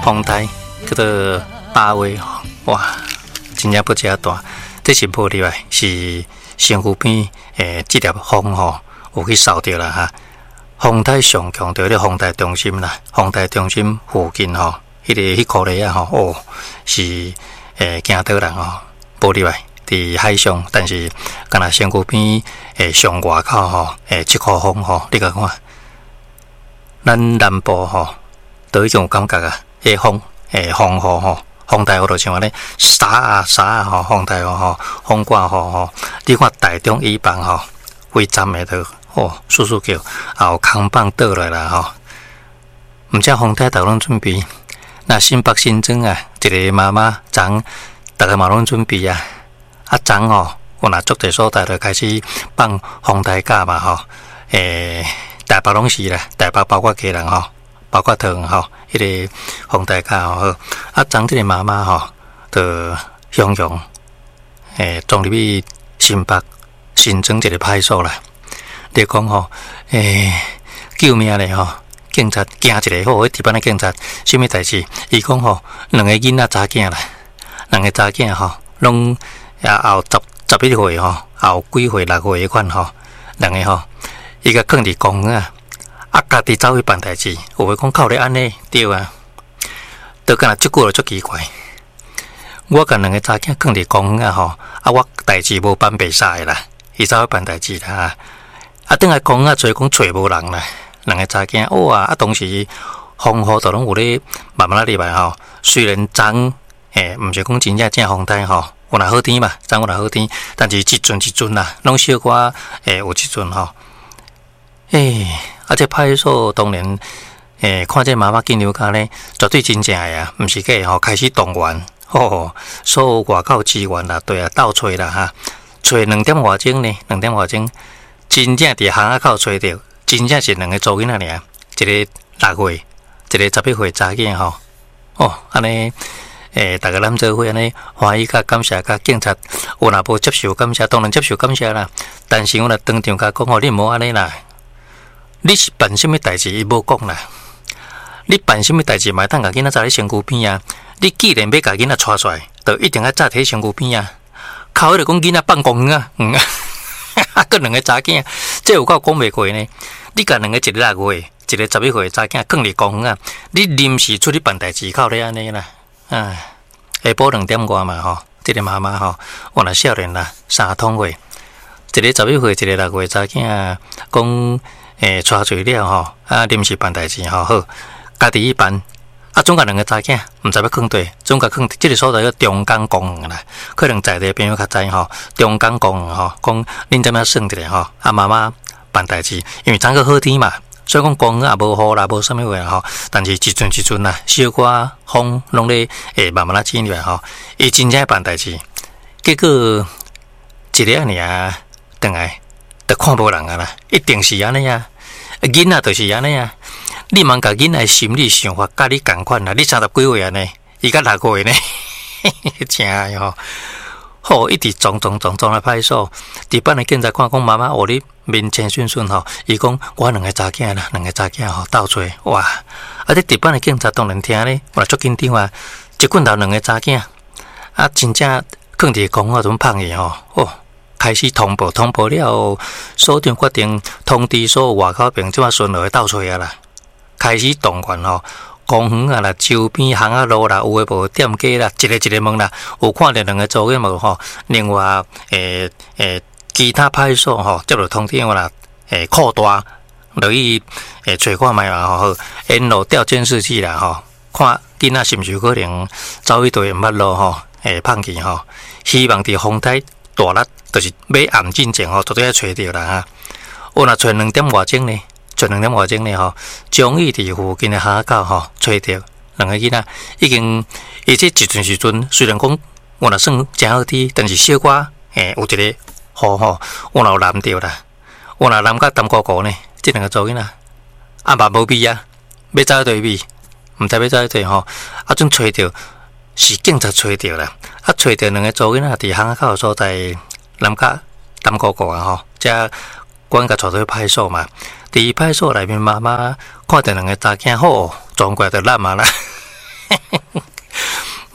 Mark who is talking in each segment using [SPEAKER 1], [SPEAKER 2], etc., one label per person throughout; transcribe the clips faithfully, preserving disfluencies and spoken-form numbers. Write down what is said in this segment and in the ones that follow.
[SPEAKER 1] 风台叫做大威吼，哇，真正不遮大。这是无例外，是身躯边诶，这粒风吼有去扫掉啦哈。风台上强调咧，风台中心啦，风台中心附近吼，迄、那个迄块咧啊吼，哦，是诶惊到人吼，无例外。伫海上，但是敢若身躯边诶上外口吼，诶七块风吼，你甲看，咱南部吼都已经有感觉啊，迄风诶风雨吼，风台雨就像安尼沙啊沙啊吼，风台雨吼，风刮雨吼，你看台中以北吼，规站诶都哦，簌簌叫，也有空棒倒来啦吼。毋只风台逐拢准备，那新北新庄啊，一个妈妈昨逐个嘛拢准备啊。啊，昨吼，我若足侪所在就开始放风台假嘛吼，诶、欸，台北拢是啦，台北包括家人吼，包括桃园吼，迄、那个风台假吼，啊，昨即个妈妈吼，就向向诶，撞入去新北新庄一个派出所啦。你讲吼，诶、欸，救命咧吼，警察惊一个好，迄一般的警察，什么代志？伊讲吼，两个囡仔查囝啦，两个查囝吼，拢。也后十十一岁吼，后几岁六岁迄款吼，两个吼，伊个放伫公园啊，啊家己走去办代志，有诶讲靠咧安尼对啊，都敢若即句就足奇怪。我甲两个查囝放伫公园啊吼，啊我代志无办袂使啦，伊走去办代志啦，啊等下公园做讲找无人啦，两个查囝哇啊当时风雨都拢有咧慢慢入来吼，虽然昨诶毋是讲真正正风台吼。有若好天嘛，昨有若好天，但是一阵一阵啦，拢小可诶有一阵吼。诶、欸，啊这派出所当然诶、欸，看这妈妈进入家咧，绝对真正诶啊，毋是假吼，开始动员，吼，所有外口资源啦，对啊，倒找啦哈，找两点外钟呢，两点外钟，真正伫巷仔口找着，真正是两个查囡仔尔，一个六岁，一个十一岁查囝吼，哦，安尼。诶，大家咱做伙安尼欢喜甲感谢甲警察，有若无接受感谢，当然接受感谢啦。但是我若当场甲讲吼，你毋好安尼啦。你是办什么代志，伊无讲啦。你办什么代志，嘛通甲囡仔扎咧身躯边啊。你既然要甲囡仔带出来，就一定要扎喺身躯边啊。靠，迄个讲囡仔放公啊，嗯啊，啊，个两个查囝，这有够讲袂过呢。你甲两个一个六岁，一个十一岁查囝，放伫公园啊，你临时出去办代志，靠咧安尼啦。唉，下晡两点外嘛吼，这个妈妈吼，我若少年啦，三通岁，一个十一岁，一个六岁查囝，讲诶，带罪了吼，啊，临时办代志吼，好，家己去办，啊，总共两个查囝，毋知要囥对，总共囥即个所在叫中港公园啦，可能在地朋友较知吼，中港公园吼，讲恁怎么算一下吼，啊，妈妈办代志，因为昨个好天嘛。所以讲公园也无雨啦，无啥物话吼，但是一阵一阵啦，小可风拢咧诶慢慢啦进入来吼，伊真正办代志，结果一个尔啊，转来都看无人啊啦，一定是安尼啊，囡仔就是安尼啊，你茫甲囡仔心理想法甲你共款啦，你三十几岁安尼，伊甲六岁呢，真诶吼。好，一直撞撞撞撞来派出所，伫班的警察看讲妈妈，哦，你面青顺顺吼，伊讲我两个查囝啦，两个查囝吼斗找，哇！啊，这伫班的警察当然听咧，我著足紧张啊，一棍头两个查囝，啊，真正放伫公园怎胖去吼，哦，开始通报，通报了后，所长决定通知所有外口边即马顺路斗找啊啦，开始动员吼。公园啊啦，周边巷仔路啦，有诶无店家啦，一个一个问啦，有看到两个做嘅无吼？另外，诶、欸、诶、欸，其他派出所吼，接到通知我啦，诶、欸，扩大，落去诶找看卖嘛吼，沿路调监视器啦吼，看囡仔是毋是可能走去对马路吼，诶，放弃吼，希望伫风台大力，就是要暗进前吼，绝对要找着啦哈。有若找两点外钟呢？做两点外钟呢吼，终于伫附近的巷仔口吼找着两个囡仔，已经而且一阵时阵，虽然讲我若算真好天，但是小可诶有一个雨吼，我若有淋着啦，我若淋甲淡糊糊呢，即两个做囡仔啊嘛无味啊，要走去对味，毋知要走去对吼，啊准找着是警察找着啦，啊找着两个做囡仔伫巷仔口所在淋甲淡糊糊啊吼，则管甲带去派出所嘛。伫派出所内面，妈妈看到两个查囝好，撞过来就烂嘛啦。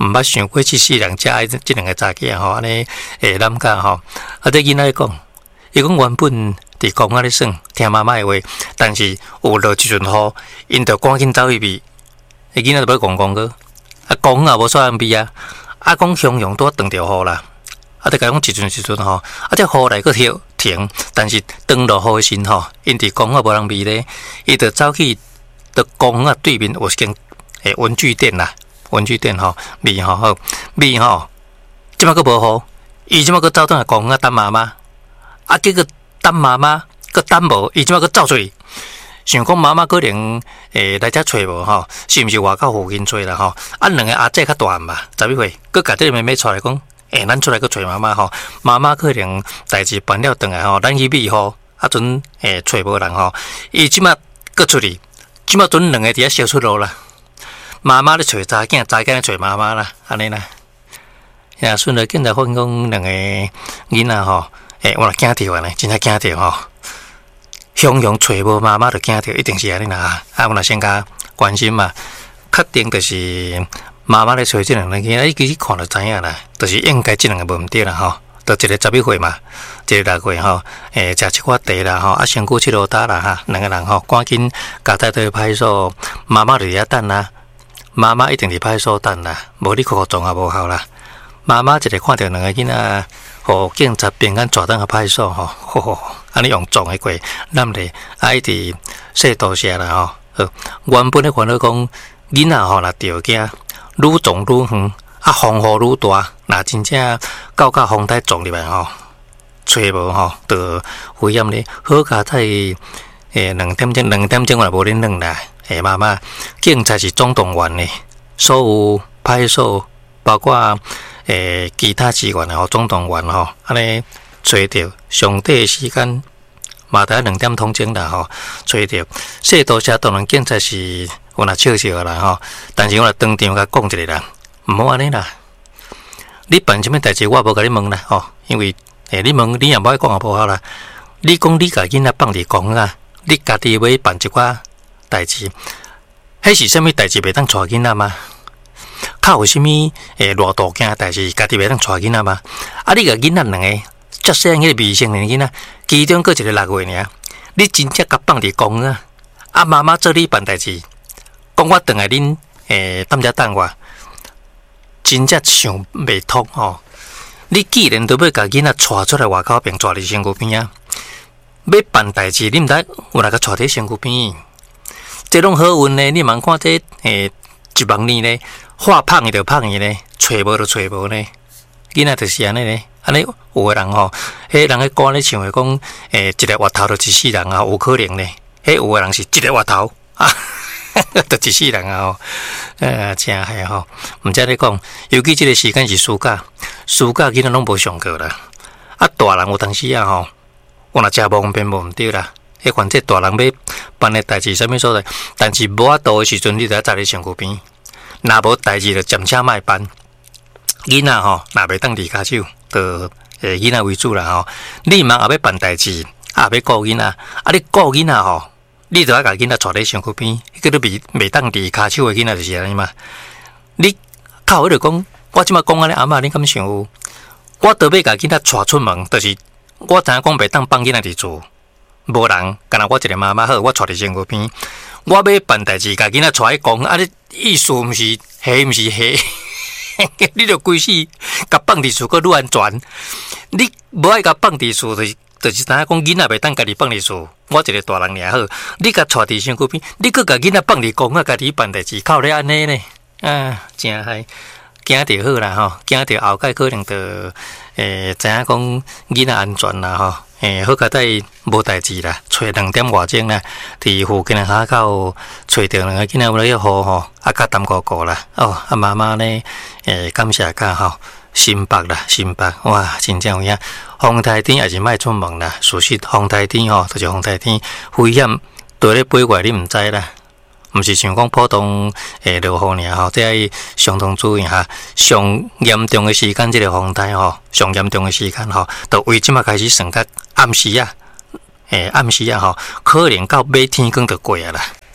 [SPEAKER 1] 捌想过去世人食即两个查囝吼，安尼诶남家吼，啊，这囡仔讲，伊讲原本伫公仔咧耍，听妈妈诶话，但是有落一阵雨，因着赶紧走去避，迄囡仔就要讲讲个，啊讲也无煞人避啊，啊讲汹涌拄断着雨啦，啊，得甲讲一阵一阵吼，啊，这雨来个停停，但是当落雨时吼，因伫公仔无人避咧，伊着走去着公仔对面有一间诶文具店啦。文具店吼，咪吼好，咪吼，即摆佫无雨，伊即摆佫走转来讲啊等妈妈，啊结果等妈妈佫等无，伊即摆佫走出去，想讲妈妈可能诶来遮找无吼，是毋是外口附近找啦吼？啊两个阿姐较大嘛，十一岁，佫家己妹妹出来讲，诶咱出来佫找妈妈吼，妈妈可能代志办了转来吼，咱去咪吼，啊阵诶找无人吼，伊即摆佫出去，即摆阵两个伫遐小出路啦。妈妈咧找查囝，查囝咧找妈妈啦，安尼啦。呀，顺着紧来分讲两个囡仔吼，诶、欸，我若惊着安尼，真正惊着吼。汹涌找无妈妈就惊着，一定是安尼啦。啊，我若先甲关心嘛，确定就是妈妈咧找即两个囡仔，伊其实看就知影啦，就是应该即两个无毋对啦吼。就一个十一岁嘛，一个六岁吼，诶、欸，食一寡茶啦吼，啊，身躯七落搭啦哈，两个人吼，赶紧家带到派出所，妈妈就伫遐等啦。妈妈一定是派出所等啦，无你哭哭撞也无效啦。妈妈一个看到两个囡仔，互警察平安抓等去派出所吼，吼吼，安尼用撞的过，咱咧啊一直说多谢啦吼。好，原本咧烦恼讲囡仔吼若着惊，愈撞愈远，啊风雨愈大，若真正到甲风台撞入来吼，找无吼，就危险咧。好佳在诶两点钟，两点钟我无恁两啦。诶，妈妈，警察是总动员的，所有派出所，包括诶其他机关吼，总动员吼，安尼找着上短的时间，嘛得两点通钟啦吼，找着。说多谢当然警察是有若笑笑啦吼，但是我若当场甲讲一个啦，毋好安尼啦。你办什么代志，我无甲你问啦吼，因为诶你问你也无爱讲也无好啦。你讲你甲囡仔放伫讲啊，你家己要办一寡代志，迄是啥物代志袂当带囡仔吗？较有啥物诶偌大件代志，家己袂当带囡仔吗？啊，你甲囡仔两个遮细汉迄个未成年囡仔，其中佫一个六岁尔，你真正甲放伫讲啊？啊，妈妈做你办代志，讲我等下恁诶踮遮等我，真正想袂通吼。你既然都要甲囡仔带出来外口，并带伫身躯边啊，要办代志，你毋知有哪个带伫身躯边？这种好运呢，你茫看这诶一万年呢，话胖伊就胖伊呢，找无就找无呢。囡仔就是安尼呢，安尼有个人吼，迄人迄歌咧唱诶讲，诶一个滑头就一世人啊，有可能呢。迄有个人是一个滑头啊，就一世人啊吼，呃，真系吼。毋知咧讲，尤其即个时间是暑假，暑假囡仔拢无上课啦。啊，大人有当时啊吼，我若食方便无毋对啦。迄款这大人要办的代志，啥物所在？但是无法度的时阵，你就要在你身躯边。若无代志，就暂且莫办。囡仔吼，若袂当离家手，就诶囡仔为主啦吼。你茫也要办代志，也要顾囡仔，啊你顾囡仔吼，你就要甲囡仔带咧身躯边。迄个袂袂当离家手的囡仔就是安尼嘛。你靠，迄就讲，我即马讲安尼，阿嬷你敢想有？我倒要甲囡仔带出门，就是我知影讲袂当放囡仔伫厝。无人，干那我一个妈妈好，我带伫身躯边。我要办代志，甲囡仔带去讲，啊！你意思毋是吓，毋是吓，你著规死，甲放伫厝，佫愈安全。你无爱甲放伫厝，就是就是知影讲囡仔袂当家己放伫厝。我一个大人尔好，你甲带伫身躯边，你佫甲囡仔放伫讲啊，家己办代志，靠咧安尼呢？啊，真嗨！惊着好啦吼，惊着后盖可能着诶，知影讲囡仔安全啦吼。诶，好佳在无代志啦，找两点外钟啦，伫附近的下口找着两个囡仔有咧要好吼，啊，甲淡哥哥啦，哦，啊妈妈呢，诶，感谢甲吼，心白啦，心白，哇，真正有影。风台天也是莫出门啦，事实风台天吼，就是风台天危险，对咧飞过你毋知啦。毋是像讲普通诶落雨尔吼，这要相当注意哈。上严重的时间，即个风台吼，上严重的时间吼，就为即马开始算到暗时啊，诶暗时啊吼，可能到尾天光就过啊啦。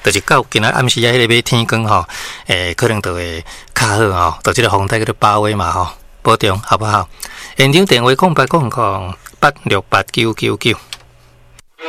[SPEAKER 1] 就是到今仔暗时啊，迄个要天光吼，诶，可能就会较好吼，就即个风带叫做包围嘛吼，保重好不好？现场电话空八空空八六八九九九。